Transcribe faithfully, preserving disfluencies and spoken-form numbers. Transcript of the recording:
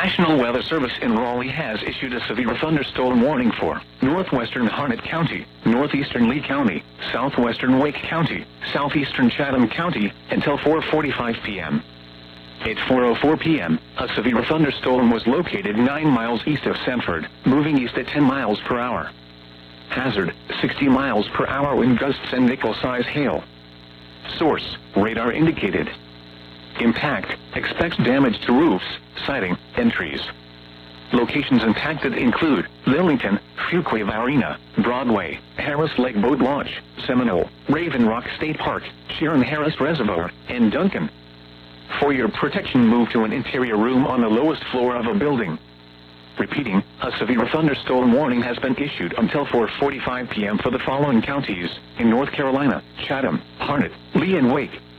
National Weather Service in Raleigh has issued a severe thunderstorm warning for northwestern Harnett County, northeastern Lee County, southwestern Wake County, southeastern Chatham County until four forty-five p m At four oh four p m, a severe thunderstorm was located nine miles east of Sanford, moving east at ten miles per hour. Hazard, sixty miles per hour wind gusts and nickel-size hail. Source, radar indicated. Impact, expects damage to roofs, siding, and trees. Locations impacted include Lillington, Fuquay Varina, Broadway, Harris Lake Boat Launch, Seminole, Raven Rock State Park, Sharon Harris Reservoir, and Duncan. For your protection, move to an interior room on the lowest floor of a building. Repeating, a severe thunderstorm warning has been issued until four forty-five p m for the following counties in North Carolina: Chatham, Harnett, Lee and Wake.